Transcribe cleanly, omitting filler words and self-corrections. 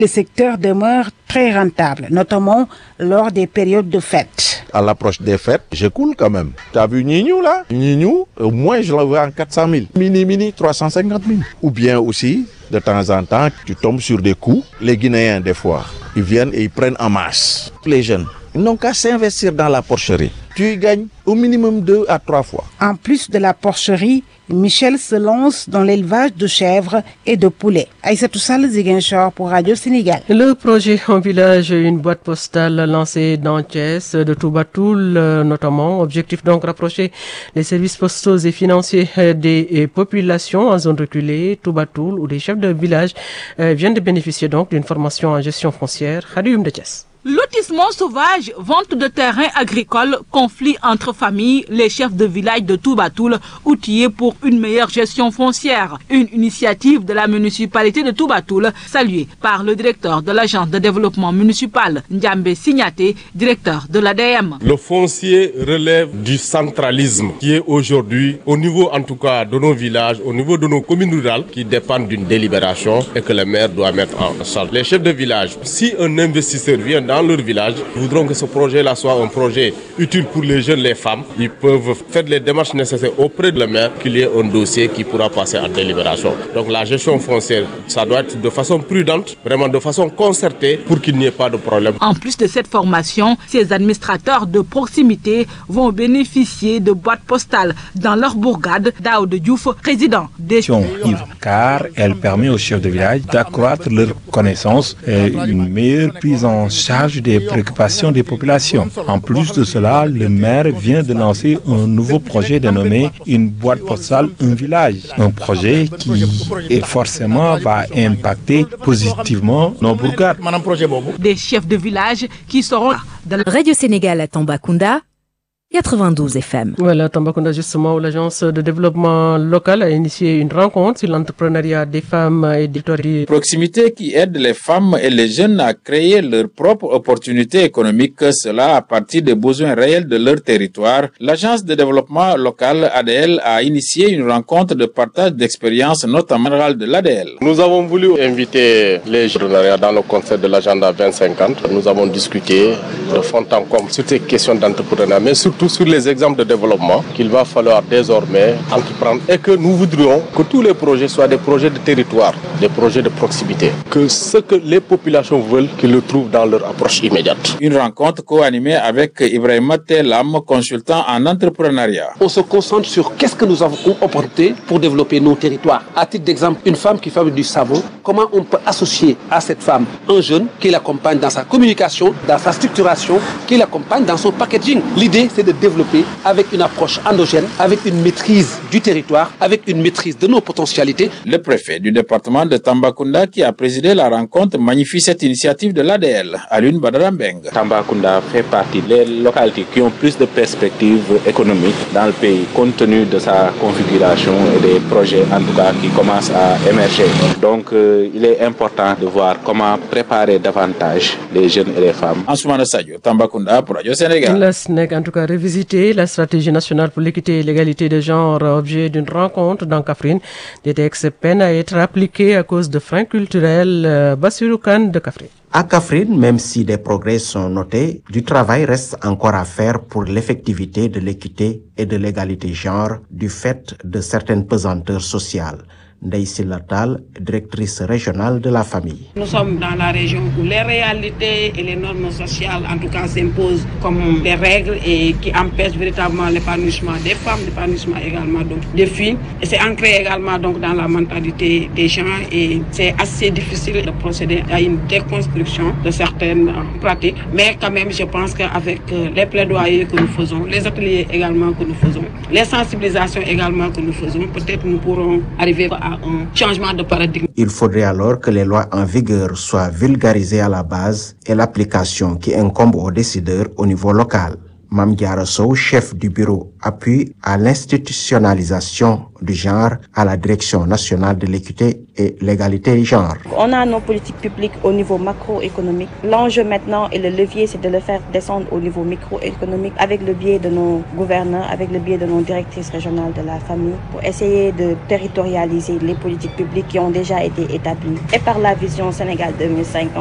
Le secteur demeure très rentable, notamment lors des périodes de fêtes. À l'approche des fêtes, je coule quand même. Tu as vu Nignou là? Nignou, au moins je l'envoie en 400 000. Mini, 350 000. Ou bien aussi, de temps en temps, tu tombes sur des coups. Les Guinéens, des fois, ils viennent et ils prennent en masse. Les jeunes, ils n'ont qu'à s'investir dans la porcherie. Tu y gagnes au minimum 2 à 3 fois. En plus de la porcherie, Michel se lance dans l'élevage de chèvres et de poulets. Aïssatou Sall, Ziguinchor pour Radio Sénégal. Le projet En Village, une boîte postale lancée dans Thiès, de Toubatoul notamment. Objectif donc rapprocher les services postaux et financiers des populations en zone reculée, Toubatoul, où les chefs de village viennent de bénéficier donc d'une formation en gestion foncière. Khadioum de Thiès. Lotissement sauvage, vente de terrains agricoles, conflit entre familles, les chefs de village de Toubatoul outillés pour une meilleure gestion foncière. Une initiative de la municipalité de Toubatoul, saluée par le directeur de l'agence de développement municipal, Ndiambé Signaté, directeur de l'ADM. Le foncier relève du centralisme qui est aujourd'hui, au niveau en tout cas de nos villages, au niveau de nos communes rurales, qui dépendent d'une délibération et que le maire doit mettre en charge. Les chefs de village, si un investisseur vient dans leur village, voudront que ce projet-là soit un projet utile pour les jeunes, les femmes. Ils peuvent faire les démarches nécessaires auprès de la maire qu'il y ait un dossier qui pourra passer en délibération. Donc la gestion foncière, ça doit être de façon prudente, vraiment de façon concertée pour qu'il n'y ait pas de problème. En plus de cette formation, ces administrateurs de proximité vont bénéficier de boîtes postales dans leur bourgade. Daoud Diouf, président des car elle permet aux chefs de village d'accroître leurs connaissances et une meilleure prise en charge des préoccupations des populations. En plus de cela, le maire vient de lancer un nouveau projet dénommé une boîte postale Un Village. Un projet qui forcément va impacter positivement nos bourgades. Des chefs de village qui seront dans Radio Sénégal à Tambacounda, 92 FM. Voilà, Tambacounda, justement, où l'agence de développement local a initié une rencontre sur l'entrepreneuriat des femmes et des territoires. Proximité qui aide les femmes et les jeunes à créer leurs propres opportunités économiques, cela à partir des besoins réels de leur territoire. L'agence de développement local ADL a initié une rencontre de partage d'expériences, notamment de l'ADL. Nous avons voulu inviter les jeunes dans le concept de l'agenda 2050. Nous avons discuté de fond en comble sur ces questions d'entrepreneuriat, mais surtout sur les exemples de développement qu'il va falloir désormais entreprendre et que nous voudrions que tous les projets soient des projets de territoire, des projets de proximité, que ce que les populations veulent, qu'ils le trouvent dans leur approche immédiate. Une rencontre co-animée avec Ibrahima Telam, consultant en entrepreneuriat. On se concentre sur qu'est-ce que nous avons comme opportunité pour développer nos territoires. À titre d'exemple, une femme qui fabrique du savon, comment on peut associer à cette femme un jeune qui l'accompagne dans sa communication, dans sa structuration, qui l'accompagne dans son packaging. L'idée, c'est de développer avec une approche endogène, avec une maîtrise du territoire, avec une maîtrise de nos potentialités. Le préfet du département de Tambacounda qui a présidé la rencontre magnifie cette initiative de l'ADL, Alun Badarambeng. Tambacounda fait partie des localités qui ont plus de perspectives économiques dans le pays, compte tenu de sa configuration et des projets en tout cas qui commencent à émerger. Donc il est important de voir comment préparer davantage les jeunes et les femmes. Ansoumana Sadio, Tambacounda pour Radio Sénégal. La SNEC, en tout cas, revisiter la stratégie nationale pour l'équité et l'égalité de genre, objet d'une rencontre dans Kaffrine. Des textes peinent à être appliqués à cause de freins culturels. Bassirou Kane de Kaffrine. À Kaffrine, même si des progrès sont notés, du travail reste encore à faire pour l'effectivité de l'équité et de l'égalité genre du fait de certaines pesanteurs sociales. Ndeye Sylla Tall, directrice régionale de la famille. Nous sommes dans la région où les réalités et les normes sociales, en tout cas, s'imposent comme des règles et qui empêchent véritablement l'épanouissement des femmes, l'épanouissement également donc des filles. Et c'est ancré également donc dans la mentalité des gens et c'est assez difficile de procéder à une déconstruction de certaines pratiques. Mais quand même, je pense qu'avec les plaidoyers que nous faisons, les ateliers également que nous faisons, les sensibilisations également que nous faisons, peut-être nous pourrons arriver à un changement de paradigme. Il faudrait alors que les lois en vigueur soient vulgarisées à la base et l'application qui incombe aux décideurs au niveau local. Mame Diarra Sow, chef du bureau appui à l'institutionnalisation du genre à la Direction nationale de l'équité et l'égalité genre. On a nos politiques publiques au niveau macroéconomique. L'enjeu maintenant et le levier, c'est de le faire descendre au niveau microéconomique avec le biais de nos gouverneurs, avec le biais de nos directrices régionales de la famille, pour essayer de territorialiser les politiques publiques qui ont déjà été établies et par la vision Sénégal 2050.